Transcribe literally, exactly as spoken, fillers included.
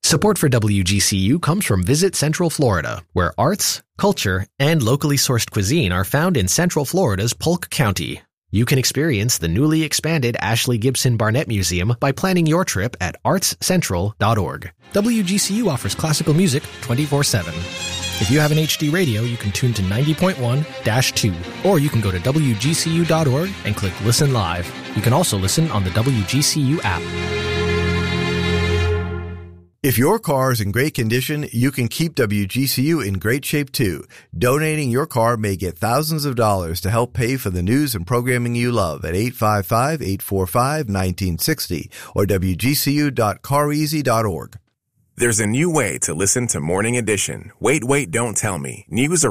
Support for W G C U comes from Visit Central Florida, where arts, culture, and locally sourced cuisine are found in Central Florida's Polk County. You can experience the newly expanded Ashley Gibson Barnett Museum by planning your trip at arts central dot org. W G C U offers classical music twenty-four seven. If you have an H D radio, you can tune to ninety point one dash two, or you can go to W G C U dot org and click Listen Live. You can also listen on the W G C U app. If your car is in great condition, you can keep W G C U in great shape too. Donating your car may get thousands of dollars to help pay for the news and programming you love at eight five five, eight four five, one nine six zero or W G C U dot car easy dot org. There's a new way to listen to Morning Edition. Wait, wait, don't tell me. News